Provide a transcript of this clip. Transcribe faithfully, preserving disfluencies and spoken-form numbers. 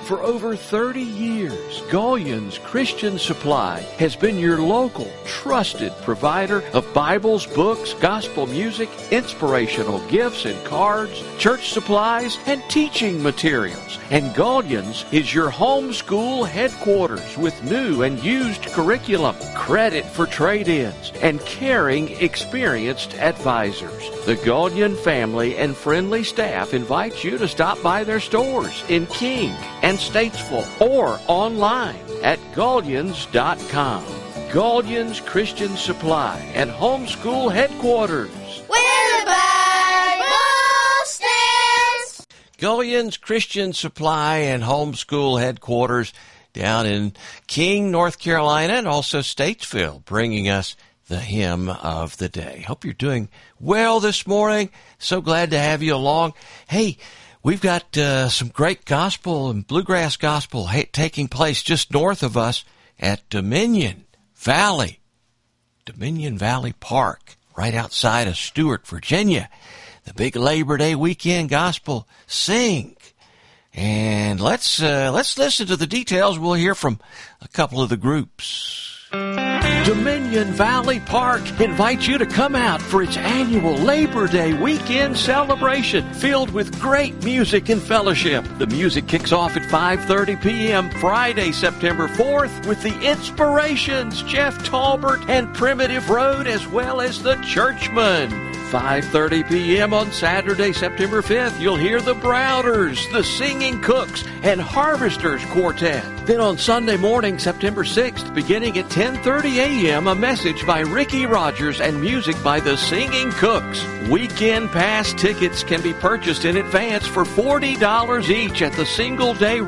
For over thirty years, Gullions Christian Supply has been your local, trusted provider of Bibles, books, gospel music, inspirational gifts and cards, church supplies, and teaching materials. And Gullions is your homeschool headquarters with new and used curriculum, credit for trade-ins, and caring, experienced advisors. The Gullion family and friendly staff invite you to stop by their stores in King and Statesville or online at Gullions dot com. Gullions Christian Supply and Homeschool Headquarters. Where the Bible stands. Gullions Christian Supply and Homeschool Headquarters down in King, North Carolina, and also Statesville, bringing us the hymn of the day. Hope you're doing well this morning. So glad to have you along. Hey, we've got uh, some great gospel and bluegrass gospel ha- taking place just north of us at Dominion Valley, Dominion Valley Park, right outside of Stewart, Virginia. The big Labor Day weekend gospel sing. And let's uh, let's listen to the details. We'll hear from a couple of the groups. Dominion Valley Park invites you to come out for its annual Labor Day weekend celebration filled with great music and fellowship. The music kicks off at five thirty p.m. Friday, September fourth with the Inspirations, Jeff Talbert and Primitive Road, as well as the Churchmen. five thirty p.m. on Saturday, September fifth, you'll hear the Browders, the Singing Cooks, and Harvesters Quartet. Then on Sunday morning, September sixth, beginning at ten thirty a.m., a message by Ricky Rogers and music by the Singing Cooks. Weekend pass tickets can be purchased in advance for forty dollars each at the single-day